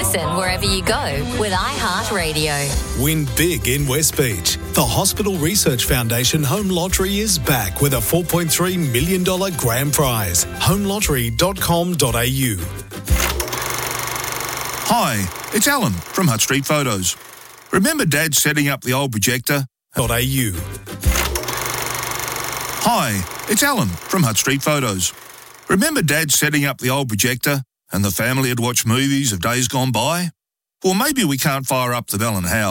listen wherever you go with iHeartRadio. Win big in West Beach. The Hospital Research Foundation Home Lottery is back with a $4.3 million grand prize. homelottery.com.au. Hi, it's Alan from Hutt Street Photos. Remember Dad setting up the old projector? .au. Hi, it's Alan from Hutt Street Photos. Remember Dad setting up the old projector and the family had watched movies of days gone by? Well, maybe we can't fire up the Bell and Howell